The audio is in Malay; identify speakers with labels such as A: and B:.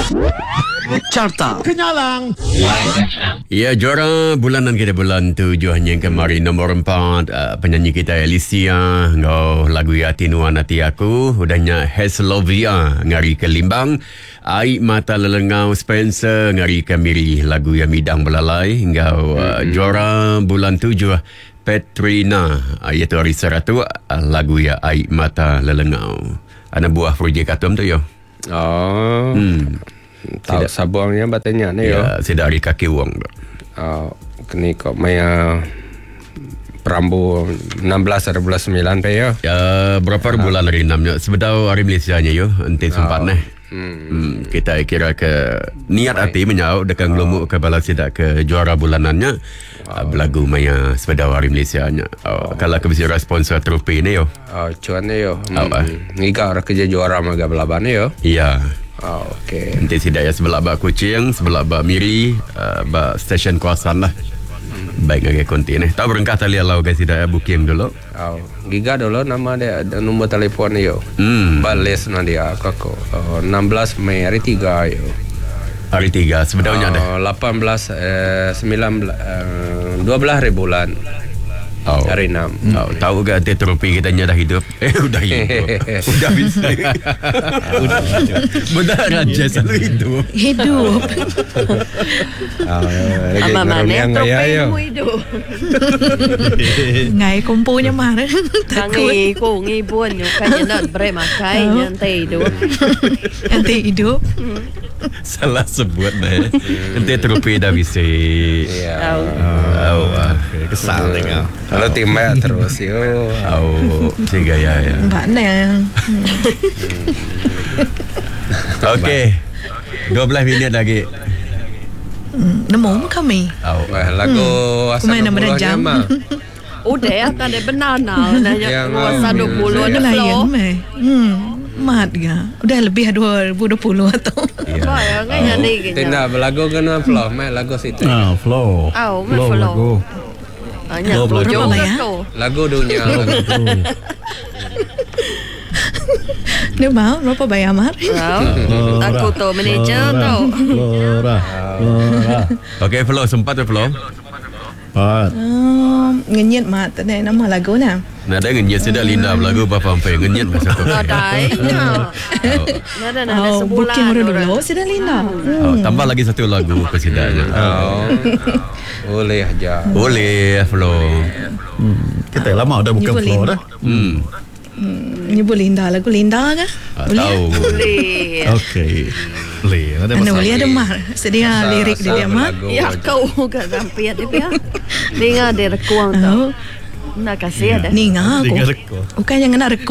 A: Carta Kenyalang.
B: Ya, juara bulanan kita bulan 7 yang kemarin nombor 4 penyanyi kita Alicia ngau lagu Hati Nuan Hati Aku udahnya Heslovia ngari ke Limbang Air Mata Lelengau Spencer ngari ke Miri lagu yang midang belalai ngau juara bulan 7 Petrina iaitu hari Seratu lagu ya Air Mata Lelengau ana buah projek atom tu yo.
C: Oh. Tahu sabuangnya batanya ni yo.
B: Ya, saya dari kaki wong.
C: Kini kok maya Perambu 16 ada bulan 9 pe yo.
B: Ya, berapa bulan hari 6 sebetau hari Malaysia nya yo, ente sempat neh. Kita kira ke niat hati menyau dekat gelumuk ke balas tidak ke juara bulanannya lagu maya sebetau hari Malaysia nya. Kalau ke bisa sponsor trofi ni yo.
C: Cuan ni yo. Ngiga orang kerja juara maga belaban yo.
B: Iya.
C: Okey.
B: Nanti tidak ya sebelah bak Kuching, sebelah bak Miri, bak stesen kawasan lah. Baik ngake konti ni. Tahu berengkah tali alau guys tidak ya booking dulu.
C: Giga dulu nama dia nombor telefon yo. Balas nanti aku 16 Mei hari 3 yo.
B: Hari 3 sebenarnya ada.
C: 18 12 hari bulan. Hari 6.
B: Tahu ke trofi kita dah hidup? Udah hidup. Udah bisa. Benar aja selalu hidup.
D: Hidup.
C: Ama mana trofi
D: mu hidup. Ngai kompunya mana?
E: Ngai ko ngai buan yo kan nak bermakai nyantai hidup.
D: Nyantai hidup.
B: Salah sebut dah. Nanti trofi dah bisa. Kesal tengok.
C: Kalau timah terus yo.
B: Tiga ya.
D: Mana?
B: Okey. 12 minit lagi.
D: Nemu kami.
C: Lagu asal
D: nama jam.
E: Udah kan dia benar nanya kuasa 20 ada flow.
D: Mat ga. Udah lebih 2020 atau.
E: Bayang kan ni.
C: Tidak berlagu kena flow, mai lagu situ.
A: Flow.
E: Flow. Hanya
D: berapa ya?
C: Lagu dunia.
D: Dia mau berapa bayar mar?
E: Aku tu manager tu.
A: Flora.
B: Okey, flow sempat tu flow.
D: Ngenyit mat tadi nama lagu na.
B: Nada ngenyit sudah Linda lagu apa sampai ngenyit masa tu.
E: Nada sebulan.
D: Booking dulu sudah Linda.
B: Tambah lagi satu lagu kesidanya.
C: Boleh aja.
B: Boleh flow.
A: Kita lama dah bukan flow dah.
D: Nyebut Linda lagu Linda ke?
B: Tahu.
E: Boleh.
A: Okey. Boleh.
D: Anda boleh ada mar. Sedia lirik dia mar.
E: Ya kau kan sampai dia. Dengar dia rekuang tu. Nak kasih ada.
D: Ni ngah aku. Bukan yang nak rekod.